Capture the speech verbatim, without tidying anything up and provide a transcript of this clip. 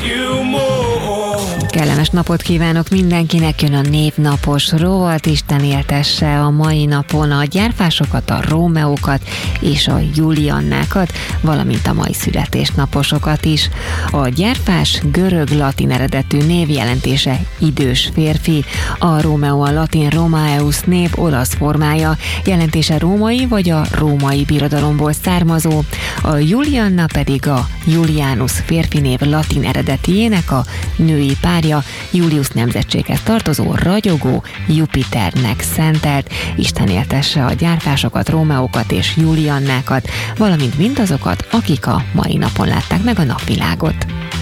Kellemes napot kívánok mindenkinek, jön a névnapos rovat, Isten éltesse a mai napon a gyárfásokat, a Rómeókat és a Juliannákat, valamint a mai születésnaposokat is. A gyárfás görög-latin eredetű név jelentése idős férfi, a Rómeó a latin Romaeus név olasz formája, jelentése római vagy a római birodalomból származó, a Julianna pedig a Julianus férfi név latin eredetiének a női párja, Julius nemzetséghez tartozó ragyogó Jupiternek szentelt. Isten éltesse a gyárfásokat, Rómeókat és Juliannákat, valamint mindazokat, akik a mai napon látták meg a napvilágot.